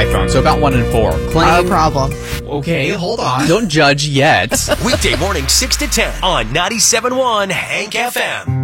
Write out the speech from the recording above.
iPhone, so about 1 in 4. No Claim. problem. Okay, hold on. Don't judge yet. Weekday morning 6 to 10 on 97.1 Hank FM.